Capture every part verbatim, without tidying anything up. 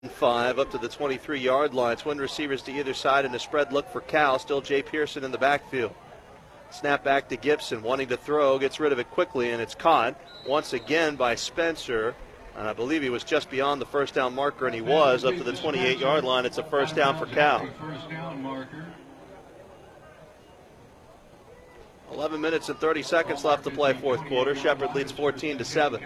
Five up to the twenty-three-yard line. Twin receivers to either side in a spread look for Cal. Still Jay Pearson in the backfield. Snap back to Gibson, wanting to throw, gets rid of it quickly, and it's caught once again by Spencer. And I believe he was just beyond the first down marker, and he was up to the twenty-eight-yard line. It's a first down for Cal. eleven minutes and thirty seconds left to play fourth quarter. Shepherd leads fourteen to seven.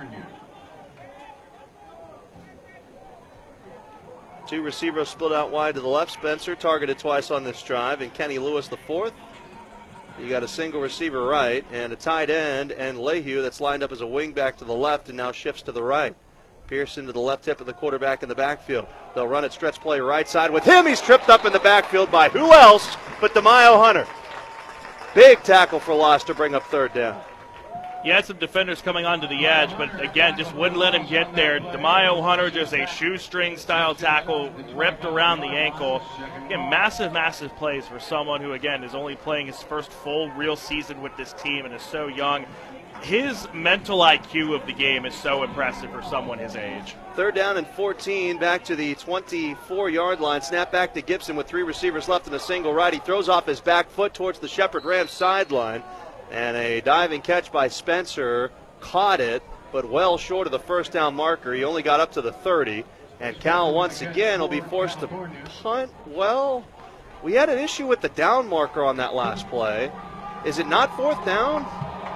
Two receivers split out wide to the left. Spencer targeted twice on this drive, and Kenny Lewis the fourth. You got a single receiver right and a tight end, and Lehue that's lined up as a wing back to the left and now shifts to the right. Pearson to the left hip of the quarterback in the backfield. They'll run it stretch play right side with him. He's tripped up in the backfield by who else but DeMaio Hunter. Big tackle for loss to bring up third down. You had some defenders coming onto the edge, but again, just wouldn't let him get there. DeMaio Hunter, just a shoestring-style tackle, ripped around the ankle. Again, massive, massive plays for someone who, again, is only playing his first full real season with this team and is so young. His mental I Q of the game is so impressive for someone his age. Third down and fourteen, back to the twenty-four-yard line. Snap back to Gibson with three receivers left and a single right. He throws off his back foot towards the Shepherd Rams sideline. And a diving catch by Spencer, caught it, but well short of the first down marker. He only got up to the thirty. And Cal once again will be forced to punt. Well, we had an issue with the down marker on that last play. Is it not fourth down?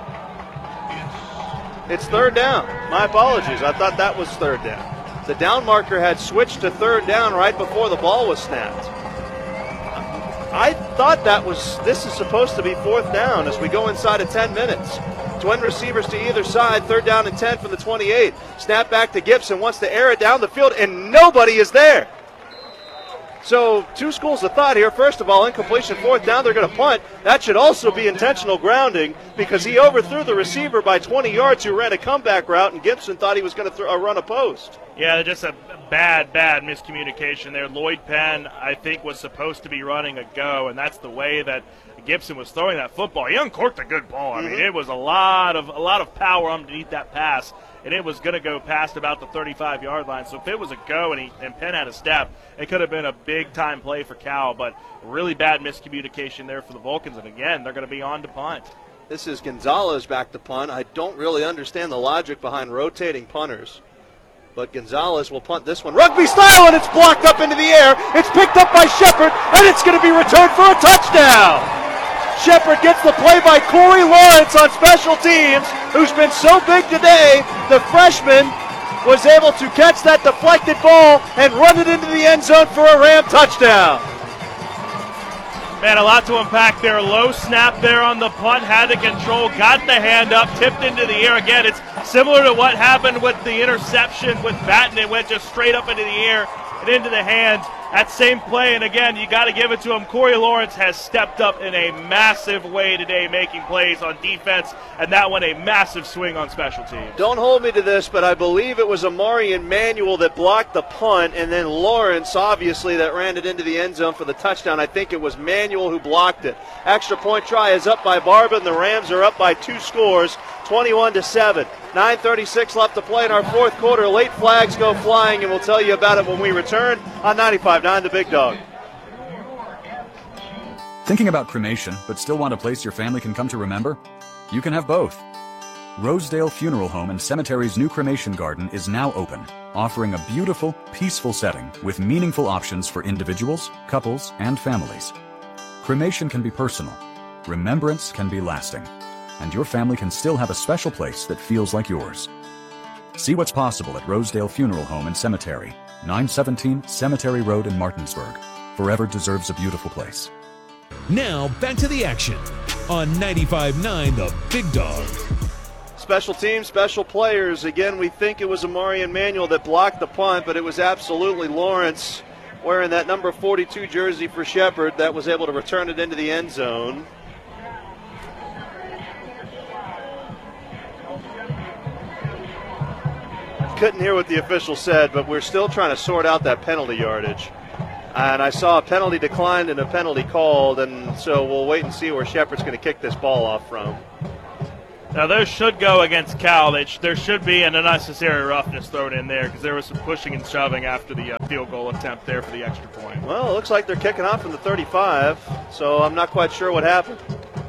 It's third down. My apologies. I thought that was third down. The down marker had switched to third down right before the ball was snapped. I thought that was, this is supposed to be fourth down as we go inside of ten minutes. Twin receivers to either side, third down and ten from the twenty-eight. Snap back to Gibson, wants to air it down the field, and nobody is there. So two schools of thought here. First of all, incompletion, fourth down, they're going to punt. That should also be intentional grounding because he overthrew the receiver by twenty yards who ran a comeback route, and Gibson thought he was going to throw, uh, run a post. Yeah, just a bad, bad miscommunication there. Lloyd Penn, I think, was supposed to be running a go, and that's the way that Gibson was throwing that football. He uncorked a good ball. I mm-hmm. mean, it was a lot of a lot of power underneath that pass, and it was going to go past about the thirty-five-yard line. So if it was a go and, he, and Penn had a step, it could have been a big-time play for Cal, but really bad miscommunication there for the Vulcans, and again, they're going to be on to punt. This is Gonzalez back to punt. I don't really understand the logic behind rotating punters. But Gonzalez will punt this one. Rugby style, and it's blocked up into the air. It's picked up by Shepherd, and it's going to be returned for a touchdown. Shepherd gets the play by Corey Lawrence on special teams, who's been so big today. The freshman was able to catch that deflected ball and run it into the end zone for a Ram touchdown. Man, a lot to unpack there. Low snap there on the punt, had the control, got the hand up, tipped into the air. Again, it's similar to what happened with the interception with Batten. It went just straight up into the air and into the hands. That same play, and again, you got to give it to him. Corey Lawrence has stepped up in a massive way today, making plays on defense, and that one a massive swing on special teams. Don't hold me to this, but I believe it was Amari Manuel that blocked the punt, and then Lawrence, obviously, that ran it into the end zone for the touchdown. I think it was Manuel who blocked it. Extra point try is up by Barba, and the Rams are up by two scores, twenty-one to seven. nine thirty-six left to play in our fourth quarter. Late flags go flying, and we'll tell you about it when we return on ninety-five point nine The Big Dog. Thinking about cremation, but still want a place your family can come to remember? You can have both. Rosedale Funeral Home and Cemetery's new cremation garden is now open, offering a beautiful, peaceful setting with meaningful options for individuals, couples, and families. Cremation can be personal. Remembrance can be lasting. And your family can still have a special place that feels like yours. See what's possible at Rosedale Funeral Home and Cemetery, nine seventeen Cemetery Road in Martinsburg. Forever deserves a beautiful place. Now back to the action on ninety-five point nine The Big Dog. Special teams, special players. Again, we think it was Amari Manuel that blocked the punt, but it was absolutely Lawrence wearing that number forty-two jersey for Shepherd that was able to return it into the end zone. Couldn't hear what the official said, but we're still trying to sort out that penalty yardage. And I saw a penalty declined and a penalty called, and so we'll wait and see where Shepherd's going to kick this ball off from. Now, those should go against Cal. They sh- there should be an unnecessary roughness thrown in there because there was some pushing and shoving after the uh, field goal attempt there for the extra point. Well, it looks like they're kicking off from the thirty-five, so I'm not quite sure what happened.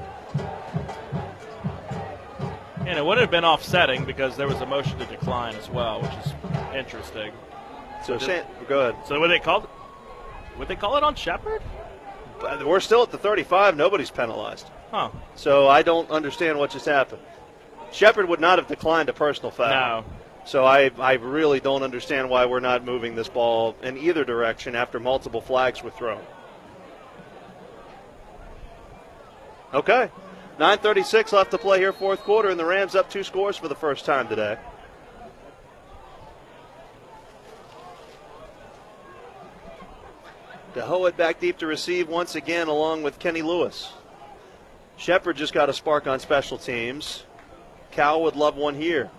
And it would have been offsetting because there was a motion to decline as well, which is interesting. So, So Shane, go ahead. So would they call it? Would they call it on Shepard? But we're still at the thirty-five. Nobody's penalized. Huh. So I don't understand what just happened. Shepard would not have declined a personal foul. No. So I, I really don't understand why we're not moving this ball in either direction after multiple flags were thrown. Okay. nine thirty-six left to play here, fourth quarter, and the Rams up two scores for the first time today. DeHoet back deep to receive once again along with Kenny Lewis. Shepard just got a spark on special teams. Cal would love one here.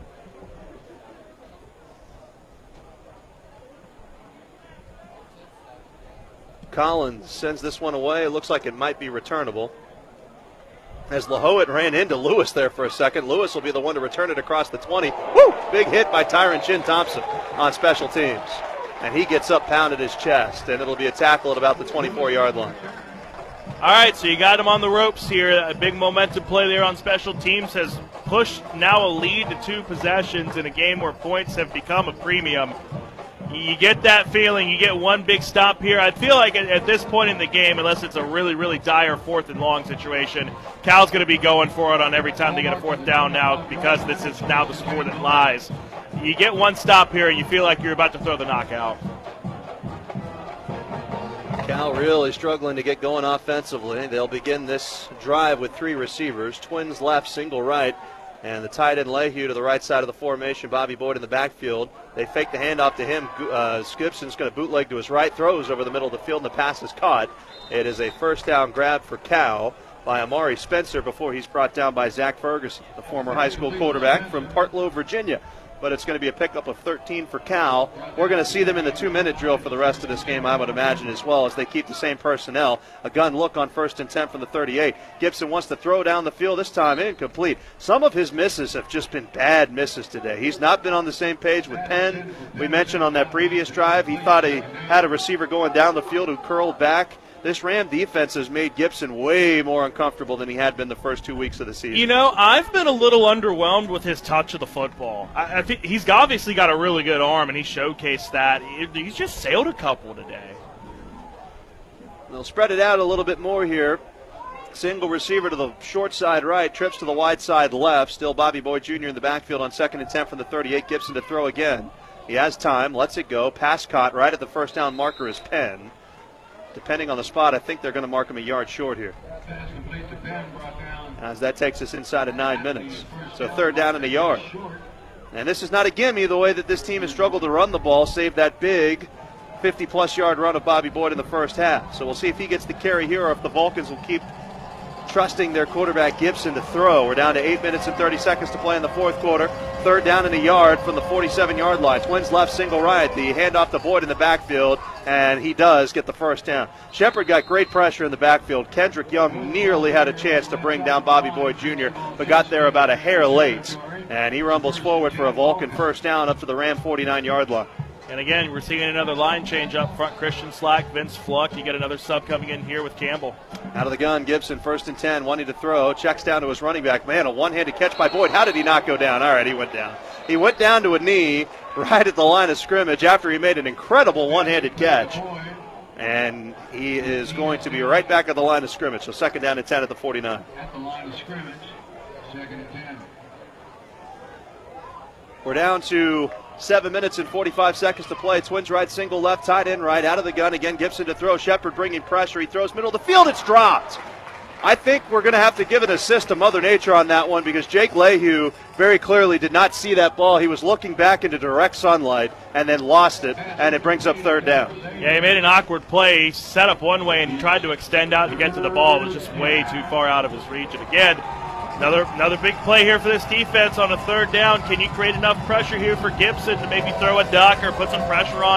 Collins sends this one away. It looks like it might be returnable. As LaHoet ran into Lewis there for a second. Lewis will be the one to return it across the twenty. Woo! Big hit by Tyron Chin Thompson on special teams. And he gets up, pounded his chest, and it'll be a tackle at about the twenty-four-yard line. All right, so you got him on the ropes here. A big momentum play there on special teams has pushed now a lead to two possessions in a game where points have become a premium. You get that feeling. You get one big stop here. I feel like at, at this point in the game, unless it's a really, really dire fourth and long situation, Cal's going to be going for it on every time they get a fourth down now because this is now the score that lies. You get one stop here, and you feel like you're about to throw the knockout. Cal really struggling to get going offensively. They'll begin this drive with three receivers, twins left, single right, and the tight end Lehue to the right side of the formation, Bobby Boyd in the backfield. They fake the handoff to him. Uh, Gibson's going to bootleg to his right, throws over the middle of the field, and the pass is caught. It is a first down grab for Cal by Amari Spencer before he's brought down by Zach Ferguson, the former high school quarterback from Partlow, Virginia. But it's going to be a pickup of thirteen for Cal. We're going to see them in the two-minute drill for the rest of this game, I would imagine, as well, as they keep the same personnel. A gun look on first and ten from the thirty-eight. Gibson wants to throw down the field, this time incomplete. Some of his misses have just been bad misses today. He's not been on the same page with Penn. We mentioned on that previous drive, he thought he had a receiver going down the field who curled back. This Ram defense has made Gibson way more uncomfortable than he had been the first two weeks of the season. You know, I've been a little underwhelmed with his touch of the football. I, I think he's obviously got a really good arm, and he showcased that. He, he's just sailed a couple today. They'll spread it out a little bit more here. Single receiver to the short side right, trips to the wide side left. Still Bobby Boyd Junior in the backfield on second and ten from the thirty-eight. Gibson to throw again. He has time, lets it go. Pass caught right at the first down marker is Penn. Depending on the spot, I think they're going to mark him a yard short here, as that takes us inside of nine minutes. So third down and a yard. And this is not a gimme the way that this team has struggled to run the ball, save that big fifty-plus yard run of Bobby Boyd in the first half. So we'll see if he gets the carry here or if the Vulcans will keep trusting their quarterback Gibson to throw. We're down to eight minutes and thirty seconds to play in the fourth quarter. Third down and a yard from the forty-seven-yard line. Twins left, single right. The handoff to Boyd in the backfield, and he does get the first down. Shepard got great pressure in the backfield. Kendrick Young nearly had a chance to bring down Bobby Boyd Junior, but got there about a hair late. And he rumbles forward for a Vulcan first down up to the Ram forty-nine-yard line. And again, we're seeing another line change up front. Christian Slack, Vince Fluck. You get another sub coming in here with Campbell. Out of the gun, Gibson, first and ten, wanting to throw. Checks down to his running back. Man, a one-handed catch by Boyd. How did he not go down? All right, he went down. He went down to a knee right at the line of scrimmage after he made an incredible one-handed catch. And he is going to be right back at the line of scrimmage. So second down and ten at the forty-nine. At the line of scrimmage, second and ten. We're down to seven minutes and forty-five seconds to play. Twins right, single left, tight end right, out of the gun again. Gibson to throw. Shepard bringing pressure. He throws middle of the field. It's dropped. I think we're going to have to give an assist to Mother Nature on that one because Jake Lehue very clearly did not see that ball. He was looking back into direct sunlight and then lost it, and it brings up third down. Yeah, he made an awkward play. He set up one way and he tried to extend out to get to the ball. It was just way too far out of his reach. And again, Another another big play here for this defense on a third down. Can you create enough pressure here for Gibson to maybe throw a duck or put some pressure on him?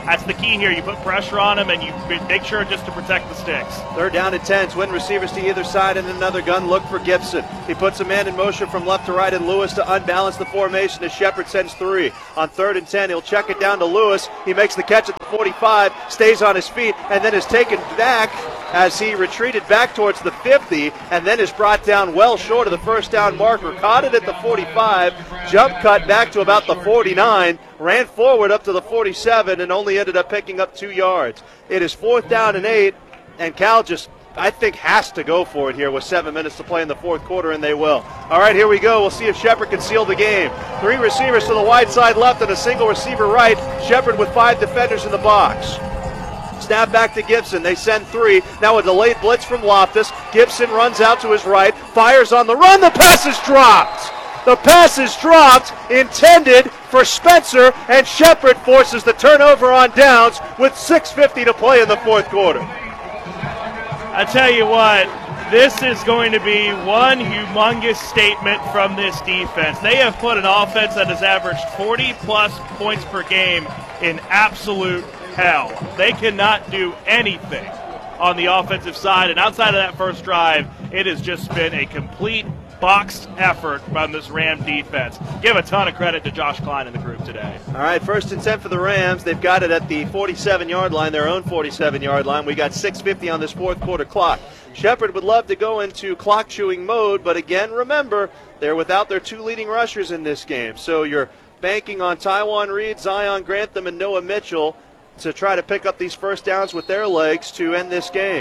That's the key here. You put pressure on him, and you make sure just to protect the sticks. Third down and ten. Twin receivers to either side and another gun. Look for Gibson. He puts a man in motion from left to right, and Lewis to unbalance the formation as Shepard sends three. On third and ten, he'll check it down to Lewis. He makes the catch at the forty-five, stays on his feet, and then is taken back as he retreated back towards the fifty, and then is brought down well short of the first down marker. Caught it at the forty-five, jump cut back to about the forty-nine, ran forward up to the forty-seven, and only ended up picking up two yards. It is fourth down and eight, and Cal just, I think, has to go for it here with seven minutes to play in the fourth quarter, and they will. All right, here we go. We'll see if Shepard can seal the game. Three receivers to the wide side left and a single receiver right. Shepard with five defenders in the box. Snap back to Gibson. They send three. Now a delayed blitz from Loftus. Gibson runs out to his right, fires on the run. The pass is dropped. The pass is dropped, intended for Spencer, and Shepard forces the turnover on downs with six fifty to play in the fourth quarter. I tell you what, this is going to be one humongous statement from this defense. They have put an offense that has averaged forty plus points per game in absolute hell. They cannot do anything on the offensive side, and outside of that first drive, it has just been a complete boxed effort from this Ram defense. Give a ton of credit to Josh Klein and the group today. All right, first and ten for the Rams. They've got it at the forty-seven-yard line, their own forty-seven-yard line. We got six fifty on this fourth quarter clock. Shepard would love to go into clock-chewing mode, but again, remember, they're without their two leading rushers in this game. So you're banking on Tywan Reed, Zion Grantham, and Noah Mitchell to try to pick up these first downs with their legs to end this game.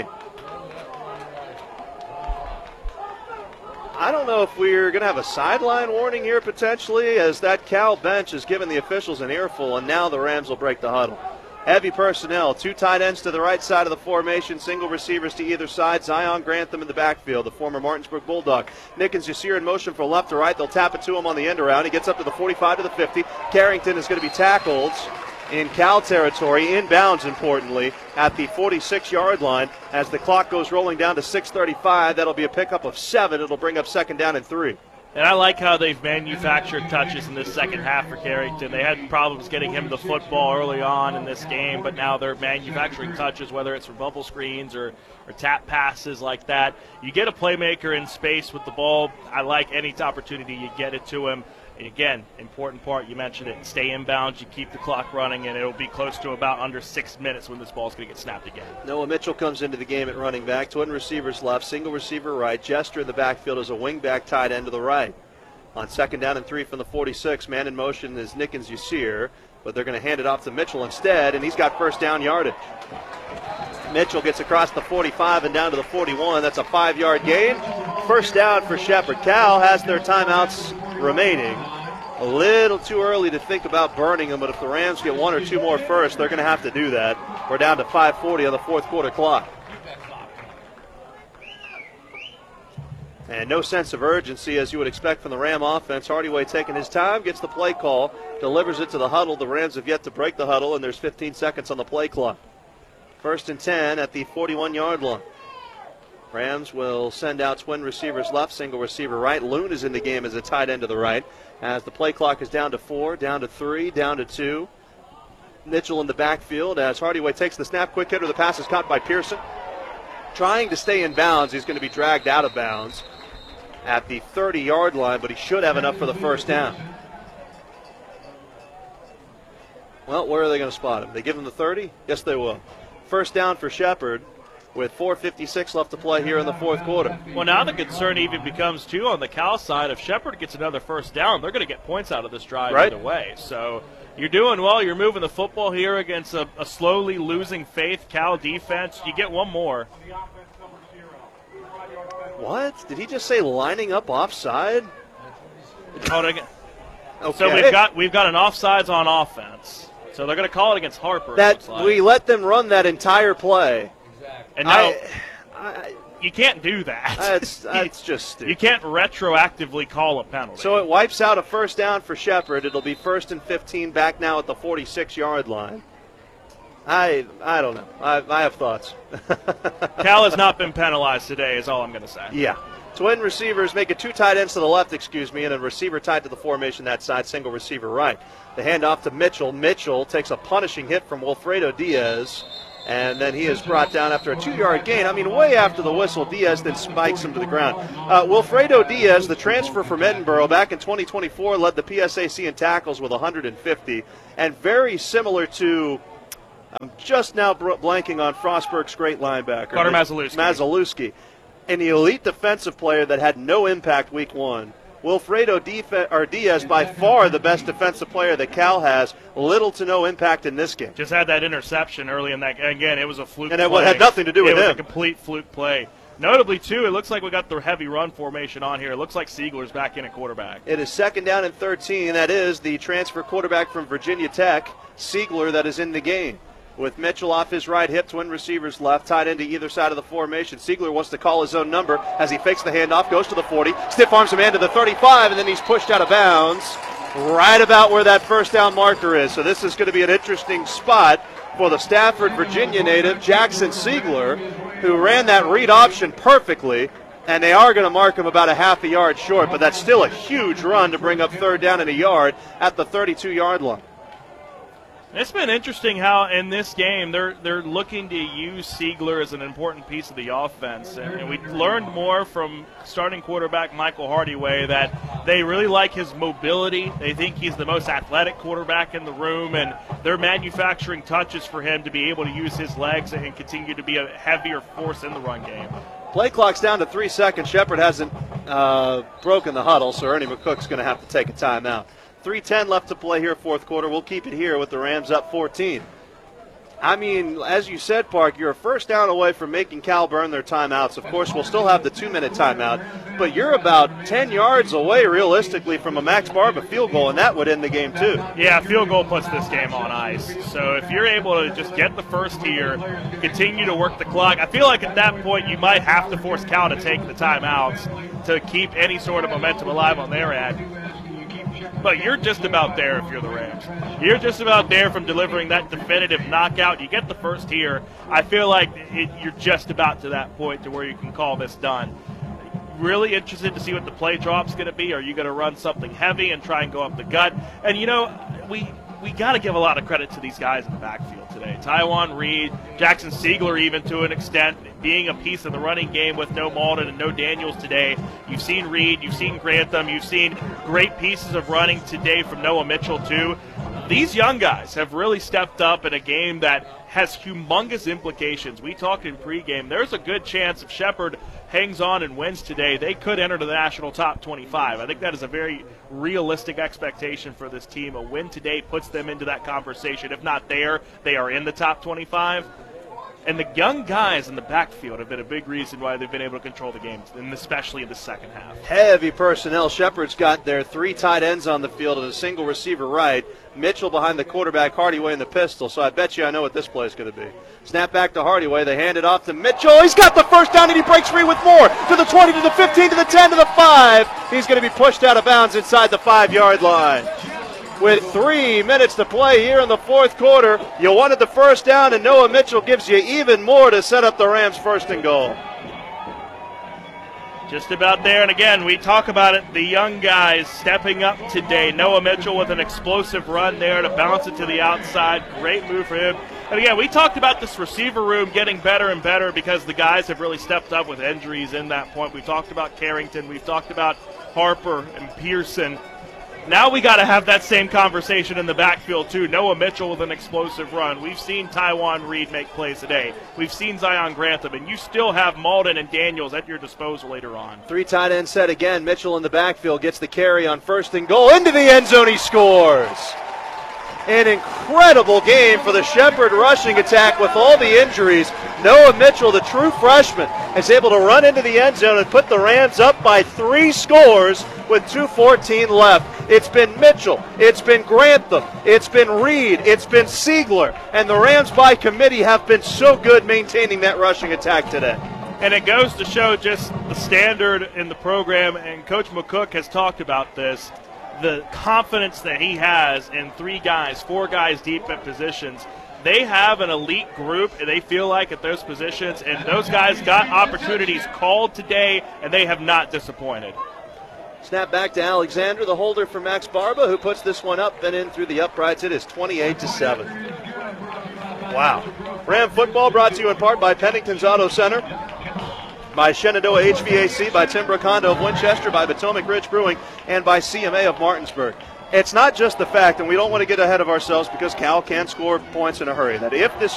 I don't know if we're going to have a sideline warning here potentially, as that Cal bench has given the officials an earful, and now the Rams will break the huddle. Heavy personnel, two tight ends to the right side of the formation, single receivers to either side, Zion Grantham in the backfield, the former Martinsburg Bulldog. Nickens Yasir in motion from left to right. They'll tap it to him on the end around. He gets up to the forty-five to the fifty. Carrington is going to be tackled in Cal territory, inbounds importantly, at the forty-six-yard line as the clock goes rolling down to six thirty-five. That'll be a pickup of seven. It'll bring up second down and three. And I like how they've manufactured touches in this second half for Carrington. They had problems getting him the football early on in this game, but now they're manufacturing touches, whether it's for bubble screens or, or tap passes like that. You get a playmaker in space with the ball. I like any opportunity you get it to him. And again, important part, you mentioned it, stay inbounds, you keep the clock running, and it'll be close to about under six minutes when this ball's going to get snapped again. Noah Mitchell comes into the game at running back. Twin receivers left, single receiver right. Jester in the backfield as a wingback tight end to the right. On second down and three from the forty-six, man in motion is Nickens Yasir, but they're going to hand it off to Mitchell instead, and he's got first down yardage. Mitchell gets across the forty-five and down to the forty-one. That's a five-yard gain. First down for Shepard. Cal has their timeouts remaining. A little too early to think about burning them, but if the Rams get one or two more first, they're going to have to do that. We're down to five forty on the fourth quarter clock. And no sense of urgency as you would expect from the Ram offense. Hardyway taking his time, gets the play call, delivers it to the huddle. The Rams have yet to break the huddle, and there's fifteen seconds on the play clock. First and ten at the forty-one-yard line. Rams will send out twin receivers left, single receiver right. Loon is in the game as a tight end to the right. As the play clock is down to four, down to three, down to two. Mitchell in the backfield as Hardyway takes the snap. Quick hitter. The pass is caught by Pearson. Trying to stay in bounds. He's going to be dragged out of bounds at the thirty-yard line, but he should have enough for the first down. Well, where are they going to spot him? They give him the thirty? Yes, they will. First down for Shepard with four fifty-six left to play here in the fourth quarter. Well, now the concern even becomes, too, on the Cal side. If Shepard gets another first down, they're going to get points out of this drive right either way. So you're doing well. You're moving the football here against a, a slowly losing faith Cal defense. You get one more. What? Did he just say lining up offside? Hold on. Okay. So we've got we've got an offsides on offense. So they're going to call it against Harper. That it looks like. we let them run that entire play. And now I, I, you can't do that. That's that's just stupid. You can't retroactively call a penalty. So it wipes out a first down for Shepard. It'll be first and fifteen back now at the forty-six-yard line. I I don't know. I, I have thoughts. Cal has not been penalized today is all I'm going to say. Yeah. Twin receivers make it two tight ends to the left, excuse me, and a receiver tied to the formation that side, single receiver right. The handoff to Mitchell. Mitchell takes a punishing hit from Wilfredo Diaz, and then he is brought down after a two-yard gain. I mean, way after the whistle, Diaz then spikes him to the ground. Uh, Wilfredo Diaz, the transfer from Edinburgh, back in twenty twenty-four, led the P S A C in tackles with one hundred fifty, and very similar to, I'm just now blanking on Frostburg's great linebacker. Carter Masalewski. Masalewski. An elite defensive player that had no impact week one. Wilfredo Def- or Diaz, by far the best defensive player that Cal has, little to no impact in this game. Just had that interception early in that. Again, it was a fluke and it play. had nothing to do with him. It was him. a complete fluke play. Notably, too, it looks like we got the heavy run formation on here. It looks like Siegler's back in at quarterback. It is second down and thirteen. That is the transfer quarterback from Virginia Tech, Siegler, that is in the game. With Mitchell off his right hip, twin receivers left, tied into either side of the formation. Siegler wants to call his own number as he fakes the handoff, goes to the forty, stiff arms a man to the thirty-five, and then he's pushed out of bounds right about where that first down marker is. So this is going to be an interesting spot for the Stafford, Virginia native, Jackson Siegler, who ran that read option perfectly, and they are going to mark him about a half a yard short, but that's still a huge run to bring up third down and a yard at the thirty-two-yard line. It's been interesting how in this game they're they're looking to use Siegler as an important piece of the offense. And, and we learned more from starting quarterback Michael Hardyway that they really like his mobility. They think he's the most athletic quarterback in the room, and they're manufacturing touches for him to be able to use his legs and continue to be a heavier force in the run game. Play clock's down to three seconds. Shepard hasn't uh, broken the huddle, so Ernie McCook's going to have to take a timeout. three ten left to play here, fourth quarter. We'll keep it here with the Rams up fourteen. I mean, as you said, Park, you're a first down away from making Cal burn their timeouts. Of course, we'll still have the two-minute timeout, but you're about ten yards away, realistically, from a Max Barba field goal, and that would end the game, too. Yeah, field goal puts this game on ice. So if you're able to just get the first here, continue to work the clock, I feel like at that point you might have to force Cal to take the timeouts to keep any sort of momentum alive on their end. But you're just about there if you're the Rams. You're just about there from delivering that definitive knockout. You get the first here. I feel like it, you're just about to that point to where you can call this done. Really interested to see what the play drop's going to be. Are you going to run something heavy and try and go up the gut? And, you know, we we got to give a lot of credit to these guys in the backfield today. Taiwan Reed, Jackson Siegler even to an extent, being a piece of the running game with no Malden and no Daniels today. You've seen Reed, you've seen Grantham, you've seen great pieces of running today from Noah Mitchell too. These young guys have really stepped up in a game that has humongous implications. We talked in pregame. There's a good chance if Shepard hangs on and wins today, they could enter the national top twenty-five. I think that is a very realistic expectation for this team. A win today puts them into that conversation. If not there, they are in the top twenty-five. And the young guys in the backfield have been a big reason why they've been able to control the game, and especially in the second half. Heavy personnel. Shepard's got their three tight ends on the field and a single receiver right. Mitchell behind the quarterback, Hardyway in the pistol. So I bet you I know what this play is going to be. Snap back to Hardyway. They hand it off to Mitchell. He's got the first down, and he breaks free with more. To the twenty, to the fifteen, to the ten, to the five. He's going to be pushed out of bounds inside the five-yard line. With three minutes to play here in the fourth quarter, you wanted the first down, and Noah Mitchell gives you even more to set up the Rams first and goal. Just about there, and again, we talk about it, the young guys stepping up today. Noah Mitchell with an explosive run there to bounce it to the outside. Great move for him. And again, we talked about this receiver room getting better and better because the guys have really stepped up with injuries in that point. We talked about Carrington. We've talked about Harper and Pearson. Now we got to have that same conversation in the backfield, too. Noah Mitchell with an explosive run. We've seen Taiwan Reed make plays today. We've seen Zion Grantham, and you still have Malden and Daniels at your disposal later on. Three tight end set again. Mitchell in the backfield gets the carry on first and goal. Into the end zone, he scores. An incredible game for the Shepard rushing attack with all the injuries. Noah Mitchell, the true freshman, is able to run into the end zone and put the Rams up by three scores with two fourteen left. It's been Mitchell, it's been Grantham, it's been Reed, it's been Siegler, and the Rams by committee have been so good maintaining that rushing attack today. And it goes to show just the standard in the program, and Coach McCook has talked about this, the confidence that he has in three guys, four guys deep at positions. they have an elite group, and they feel like at those positions, and those guys got opportunities called today, and they have not disappointed. Snap back to Alexander, the holder for Max Barba, who puts this one up and in through the uprights. It is twenty-eight to seven. Wow. Ram football brought to you in part by Pennington's Auto Center, by Shenandoah H V A C, by Timbrook Honda of Winchester, by Potomac Ridge Brewing, and by C M A of Martinsburg. It's not just the fact, and we don't want to get ahead of ourselves because Cal can score points in a hurry, that if this